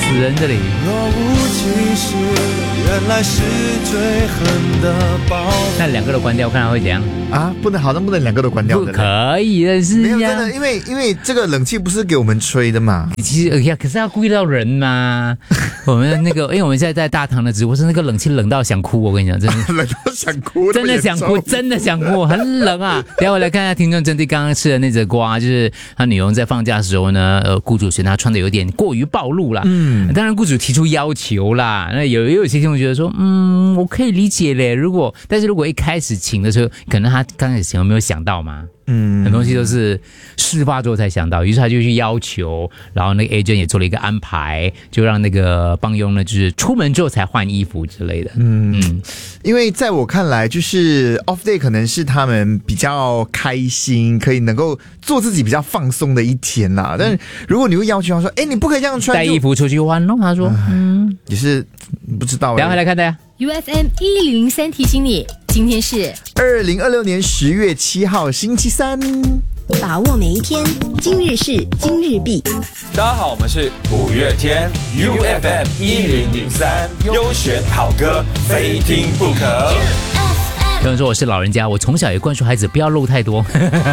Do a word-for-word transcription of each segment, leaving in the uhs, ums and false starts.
死人这里。 若无其事，原来是最狠的报复。 那两个都关掉，看它会怎样啊？不能，好像不能两个都关掉的。 不可以的是没有真的，因为因为这个冷气不是给我们吹的嘛。 其实呀，可是要顾虑到人嘛。我们那个，因为我们现在在大堂的直播室，那个冷气冷到想哭，我跟你讲，真的冷到想哭， 真的想哭，真的想哭，很冷啊！等一下我来看一下听众针对刚刚吃的那则瓜，就是他女佣在放假的时候呢，呃，雇主嫌他穿的有点过于暴露啦。嗯，当然雇主提出要求啦，那有也有些听众觉得说，嗯，我可以理解嘞。如果但是如果一开始请的时候，可能他刚开始请有没有想到嘛？嗯，很多东西都是事发之后才想到，于是他就去要求，然后那个 agent 也做了一个安排，就让那个帮佣呢，就是出门之后才换衣服之类的。嗯嗯， 因为在我看来，就是 off day 可能是他们比较开心，可以能够做自己比较放松的一天啦。但是如果你会要求他说，哎，你不可以这样穿， 带衣服出去玩咯，他说，嗯， 也是不知道。 等一下回来看大家。 U F M 一零零三提醒你，今天是二零二六年十月七号星期三， 把握每一天，今日事今日毕。 大家好，我们是五月天 U F M 一零零三，优选好歌，非听不可。 有人说我是老人家，我从小也灌输孩子不要露太多。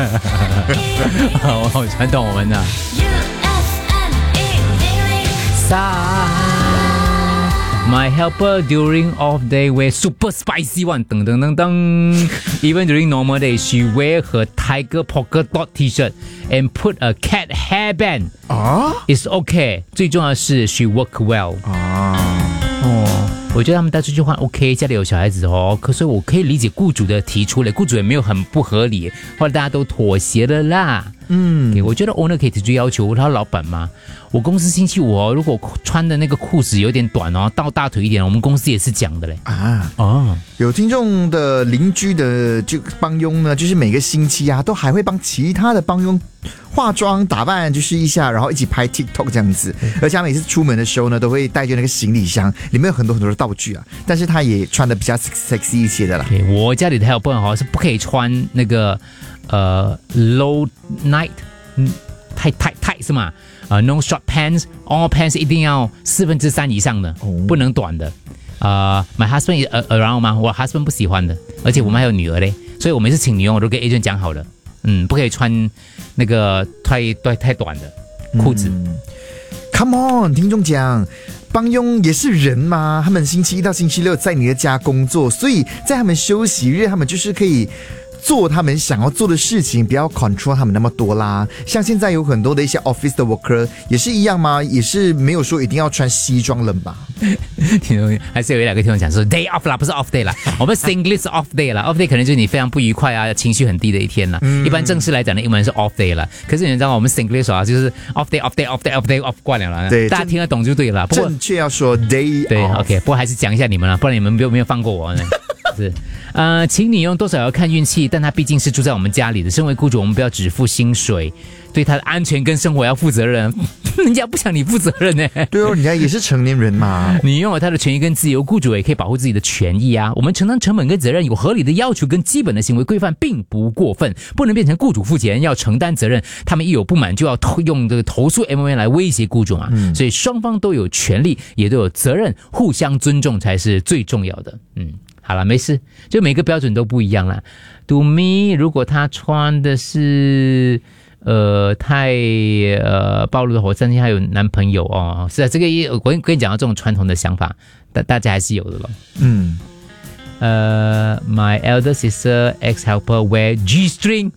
我好传统我们的。My helper during off day wear super spicy one. 噔噔噔噔 Even during normal day, she wear her tiger polka dot t-shirt and put a cat hairband. 啊 It's okay. 最重要的是 she work well. 啊哦，我觉得他们带出去换 OK， 家里有小孩子哦，可是我可以理解雇主的提出来，雇主也没有很不合理，后来大家都妥协了啦。嗯， okay, 我觉得 owner 可以提出要求，他老板嘛，我公司星期五哦，如果穿的那个裤子有点短哦，到大腿一点，我们公司也是讲的嘞。啊哦，有听众的邻居的就帮佣呢，就是每个星期啊，都还会帮其他的帮佣化妆打扮，就是一下，然后一起拍 TikTok 这样子。而且他每次出门的时候呢，都会带着那个行李箱，里面有很多很多的道具啊。但是他也穿的比较 sexy 一些的啦。 Okay, 我家里的还有不很好，是不可以穿那个呃 low night， 嗯，太太太是吗？呃 ，no short pants， all pants 一定要四分之三以上的，哦、不能短的。呃、uh, ，my husband is around 吗？我 husband 不喜欢的，而且我们还有女儿嘞，所以我每次请女佣我都跟 agent 讲好了，嗯，不可以穿那个太太太短的裤子。嗯、 Come on， 听众讲。帮佣也是人嘛，他们星期一到星期六在你的家工作，所以在他们休息日，他们就是可以做他们想要做的事情，不要 control 他们那么多啦。像现在有很多的一些 office 的 worker 也是一样吗？也是没有说一定要穿西装了吧？ 听众还是有一两个听众讲说 day off 啦，不是 off day 啦，我们 Singlish off day 啦 ，off day 可能就是你非常不愉快啊，情绪很低的一天啦。嗯、一般正式来讲的英文是 off day 啦，可是你知道我们 Singlish 啊，就是 off day off day off day off day off 惯了啦，对，大家听得懂就对了。不过正确要说 day， 对 off ，OK， 不过还是讲一下你们啦，不然你们没有没有放过我呢。是，呃，请你用多少要看运气，但他毕竟是住在我们家里的，身为雇主，我们不要只付薪水，对他的安全跟生活要负责任。人家不想你负责任呢。 对哦，人家也是成年人嘛。 你拥有他的权益跟自由，雇主也可以保护自己的权益啊。我们承担成本跟责任，有合理的要求跟基本的行为规范，并不过分，不能变成雇主付钱要承担责任。他们一有不满就要用这个投诉 M O N 来威胁雇主啊。嗯、所以双方都有权利，也都有责任，互相尊重才是最重要的。嗯。好了，没事，就每个标准都不一样啦。To me， 如果他穿的是呃太呃暴露的话，我相信他有男朋友哦。是啊，这个也我跟你讲到这种传统的想法，大大家还是有的咯。嗯，呃 ，My elder sister ex-helper wear G-string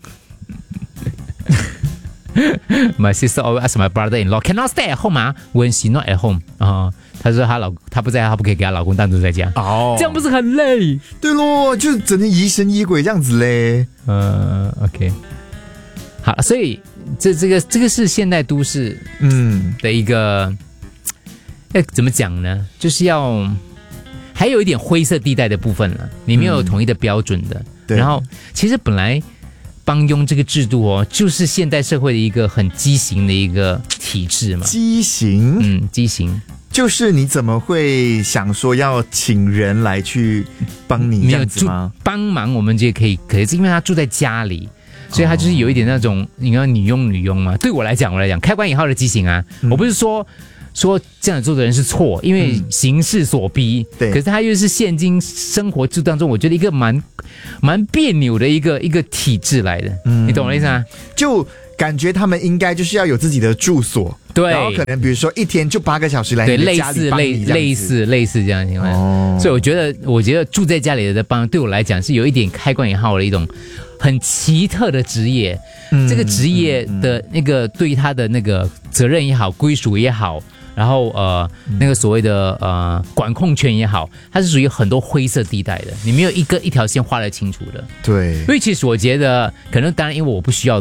。My sister always ask my brother-in-law cannot stay at home 啊 when she not at home 啊、uh, 她说她老她不在，她不可以给她老公单独在家哦，这样不是很累？ 对咯，就整天疑神疑鬼这样子嘞。 呃 ，OK， 好，所以这这个这个是现代都市嗯的一个，哎怎么讲呢？就是要还有一点灰色地带的部分了，你没有统一的标准的。嗯、然后其实本来。帮佣这个制度哦，就是现代社会的一个很畸形的一个体制嘛。 畸形， 嗯，畸形， 就是你怎么会想说要请人来去帮你这样子吗？ 帮忙我们就可以，可是因为他住在家里，所以他就是有一点那种，你看女佣女佣嘛。对我来讲，我来讲，开关以后的畸形啊，嗯、我不是说说这样做的人是错，因为形势所逼。 嗯、对， 可是他又是现今生活之当中，我觉得一个蛮蛮别扭的一个一个体制来的。嗯，你懂我的意思吗？ 就感觉他们应该就是要有自己的住所， 对， 然后可能比如说一天就八个小时来对， 你的家里帮你类似类似类似这样的情况。哦，所以我觉得，我觉得住在家里的帮对我来讲是有一点开关引号的一种很奇特的职业。嗯，这个职业的那个对他的那个责任也好，归属也好。然后呃，那个所谓的呃管控权也好，它是属于很多灰色地带的，你没有一个一条线画得清楚的。 对， 所以其实我觉得，可能当然因为我不需要。